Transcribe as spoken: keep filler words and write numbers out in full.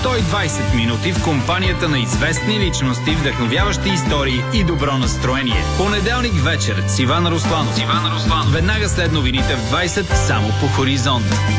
сто и двайсет минути в компанията на известни личности, вдъхновяващи истории и добро настроение. Понеделник вечер с Иван Русланов. Иван Русланов. Веднага след новините в двайсет само по Хоризонт.